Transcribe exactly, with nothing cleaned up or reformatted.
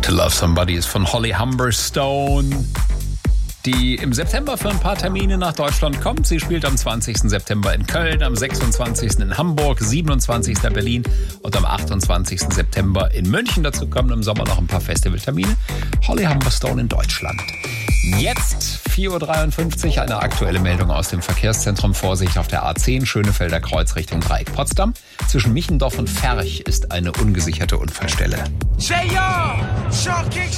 to Love Somebody ist von Holly Humberstone, die im September für ein paar Termine nach Deutschland kommt. Sie spielt am zwanzigsten September in Köln, am sechsundzwanzigsten in Hamburg, siebenundzwanzigsten in Berlin und am achtundzwanzigsten September in München. Dazu kommen im Sommer noch ein paar Festivaltermine. Holly Humberstone in Deutschland. Jetzt vier Uhr dreiundfünfzig, eine aktuelle Meldung aus dem Verkehrszentrum. Vorsicht auf der A zehn, Schönefelder Kreuz Richtung Dreieck Potsdam. Zwischen Michendorf und Ferch ist eine ungesicherte Unfallstelle. J R, Sean Kingston.